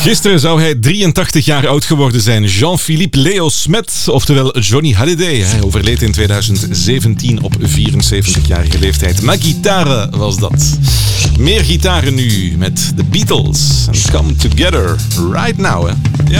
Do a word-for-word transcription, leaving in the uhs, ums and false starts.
Gisteren zou hij drieëntachtig jaar oud geworden zijn. Jean-Philippe Leo Smet, oftewel Johnny Hallyday. Hij overleed in tweeduizend zeventien op vierenzeventigjarige leeftijd. Maar gitaren was dat. Meer gitaren nu met The Beatles. And Come Together Right Now. Hè. Ja.